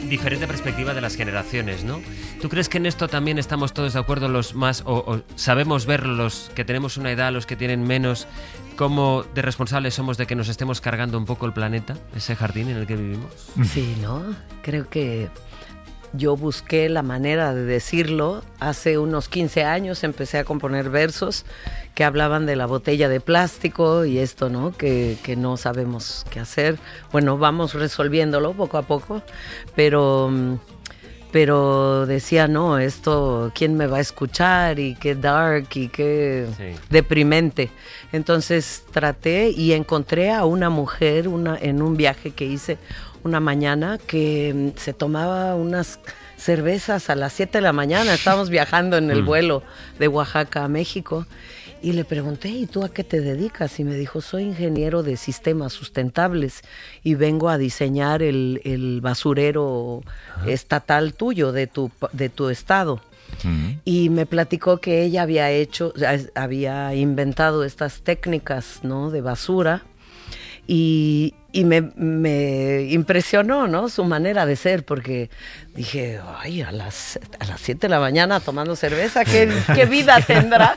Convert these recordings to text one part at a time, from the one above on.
diferente perspectiva de las generaciones, ¿no? ¿Tú crees que en esto también estamos todos de acuerdo, los más, o sabemos ver los que tenemos una edad, los que tienen menos, cómo de responsables somos de que nos estemos cargando un poco el planeta, ese jardín en el que vivimos? Sí, ¿no? Creo que yo busqué la manera de decirlo. Hace unos 15 años empecé a componer versos que hablaban de la botella de plástico y esto, ¿no? Que no sabemos qué hacer. Bueno, vamos resolviéndolo poco a poco, pero decía, no, esto, ¿quién me va a escuchar? Y qué dark y qué deprimente. Entonces traté y encontré a una mujer en un viaje que hice una mañana que se tomaba unas cervezas a las 7 de la mañana. Estábamos viajando en el vuelo de Oaxaca a México y le pregunté, ¿y tú a qué te dedicas? Y me dijo, soy ingeniero de sistemas sustentables y vengo a diseñar el basurero estatal tuyo, de tu estado. Y me platicó que ella había inventado estas técnicas, ¿no?, de basura. Y me impresionó, ¿no?, su manera de ser, porque dije, ay, a las 7 de la mañana tomando cerveza, ¿qué vida tendrá?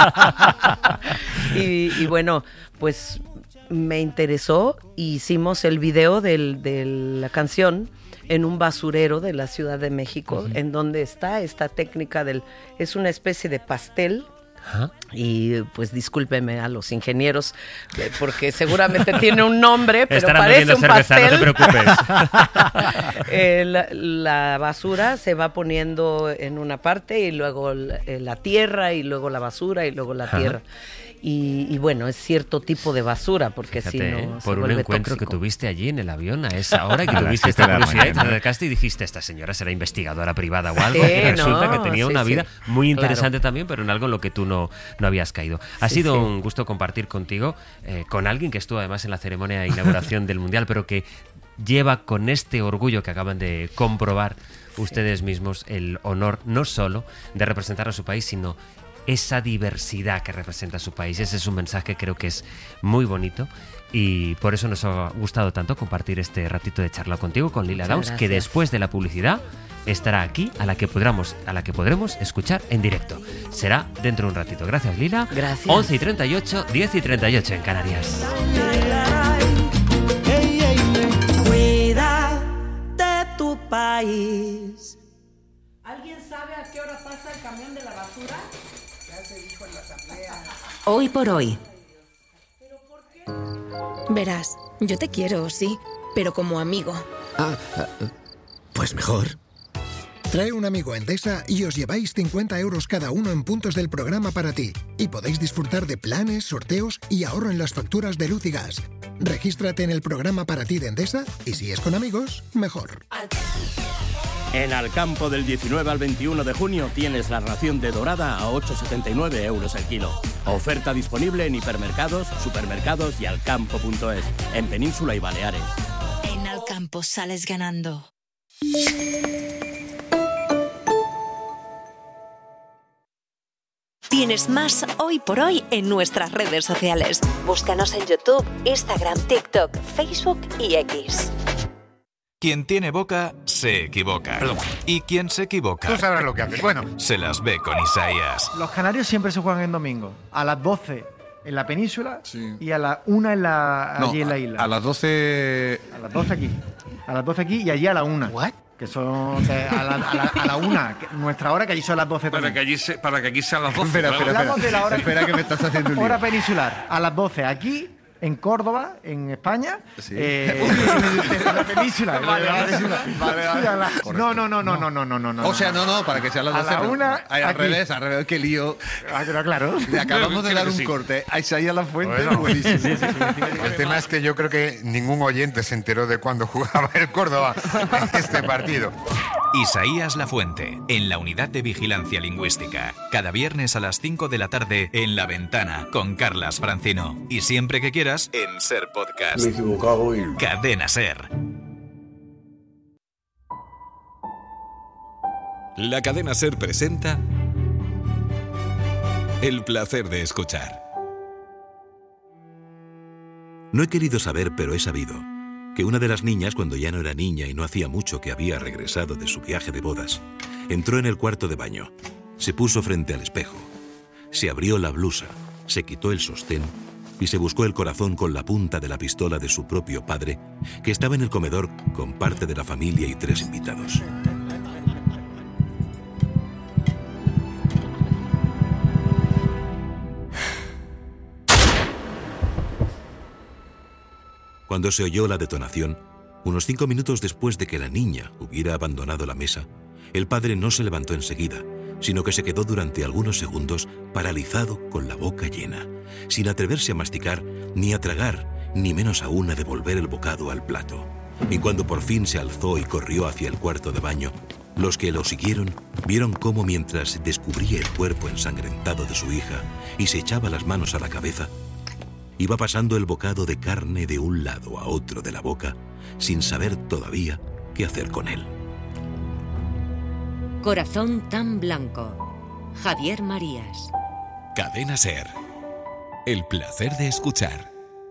y bueno, pues me interesó. Hicimos el video de la canción en un basurero de la Ciudad de México, en donde está esta técnica es una especie de pastel. Y pues discúlpeme a los ingenieros porque seguramente tiene un nombre, pero estarán parece un cerveza, pastel. No te preocupes. La basura se va poniendo en una parte y luego la tierra y luego la basura y luego la tierra. Y bueno, es cierto tipo de basura, porque si no por se un vuelve encuentro tóxico. que tuviste allí en el avión a esa hora, que tuviste esta curiosidad y te acercaste y dijiste, esta señora será investigadora privada o algo, y resulta que tenía una vida muy interesante también, pero en algo en lo que tú no habías caído. Ha sido un gusto compartir contigo, con alguien que estuvo además en la ceremonia de inauguración del Mundial, pero que lleva con este orgullo que acaban de comprobar ustedes mismos el honor no solo de representar a su país, sino esa diversidad que representa su país. Ese es un mensaje que creo que es muy bonito y por eso nos ha gustado tanto compartir este ratito de charla contigo, con Lila Downs, que después de la publicidad estará aquí, a la que podremos escuchar en directo. Será dentro de un ratito. Gracias, Lila. Gracias. 11:38, 10:38 en Canarias. Cuida de tu país. ¿Alguien sabe a qué hora pasa el camión de la basura? Ya se dijo en la asamblea. Hoy por hoy. Verás, yo te quiero, sí, pero como amigo. Pues mejor. Trae un amigo a Endesa y os lleváis 50 euros cada uno en puntos del programa para ti. Y podéis disfrutar de planes, sorteos y ahorro en las facturas de luz y gas. Regístrate en el programa para ti de Endesa y si es con amigos, mejor. En Alcampo del 19 al 21 de junio tienes la ración de dorada a 8,79 euros el kilo. Oferta disponible en hipermercados, supermercados y alcampo.es, en Península y Baleares. En Alcampo sales ganando. Tienes más Hoy por Hoy en nuestras redes sociales. Búscanos en YouTube, Instagram, TikTok, Facebook y X. Quien tiene boca, se equivoca. Perdón. Y quien se equivoca... Tú sabrás lo que haces. Bueno. Se las ve con Isaías. Los canarios siempre se juegan en domingo. A las 12 en la península y a las 1 allí en la isla. A las 12... A las 12 aquí. A las 12 aquí y allí a la 1. ¿What? Que son a la 1. Nuestra hora, que allí son las 12 también. Para que aquí sean las 12. Hablamos de la hora. Espera que me estás haciendo un lío. Hora peninsular. A las 12 aquí, en Córdoba, en España. Sí. En la península. Vale. No. O sea, no, para que sea las 12. A la 1. Al revés, qué lío. Pero claro. Le acabamos de dar un corte a Isaías Lafuente. Bueno, buenísimo. sí. El tema es que yo creo que ningún oyente se enteró de cuándo jugaba el Córdoba en este partido. Isaías Lafuente, en la Unidad de Vigilancia Lingüística. Cada viernes a las 5 de la tarde en La Ventana, con Carlas Francino. Y siempre que quieras, en Ser Podcast. Me he equivocado y... Cadena Ser. La Cadena Ser presenta El placer de escuchar. No he querido saber, pero he sabido. que una de las niñas, cuando ya no era niña y no hacía mucho que había regresado de su viaje de bodas, entró en el cuarto de baño, se puso frente al espejo, se abrió la blusa, se quitó el sostén y se buscó el corazón con la punta de la pistola de su propio padre, que estaba en el comedor con parte de la familia y 3 invitados. Cuando se oyó la detonación, unos 5 minutos después de que la niña hubiera abandonado la mesa, el padre no se levantó enseguida, sino que se quedó durante algunos segundos paralizado con la boca llena, sin atreverse a masticar, ni a tragar, ni menos aún a devolver el bocado al plato. Y cuando por fin se alzó y corrió hacia el cuarto de baño, los que lo siguieron vieron cómo mientras descubría el cuerpo ensangrentado de su hija y se echaba las manos a la cabeza, iba pasando el bocado de carne de un lado a otro de la boca, sin saber todavía qué hacer con él. Corazón tan blanco. Javier Marías. Cadena SER. El placer de escuchar.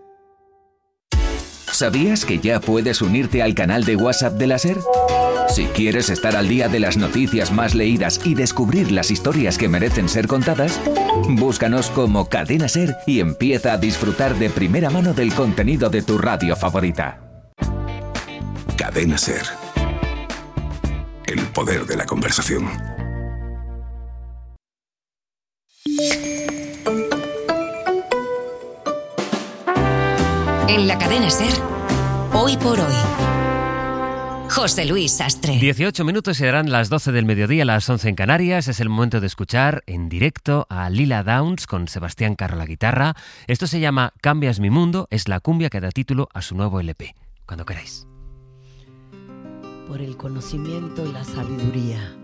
¿Sabías que ya puedes unirte al canal de WhatsApp de la SER? Si quieres estar al día de las noticias más leídas y descubrir las historias que merecen ser contadas, búscanos como Cadena SER y empieza a disfrutar de primera mano del contenido de tu radio favorita. Cadena SER. El poder de la conversación. En la cadena SER, hoy por hoy. José Luis Sastre. 18 minutos y darán las 12 del mediodía, las 11 en Canarias. Es el momento de escuchar en directo a Lila Downs con Sebastián Carro a la guitarra. Esto se llama Cambias mi mundo, es la cumbia que da título a su nuevo LP. Cuando queráis. Por el conocimiento y la sabiduría.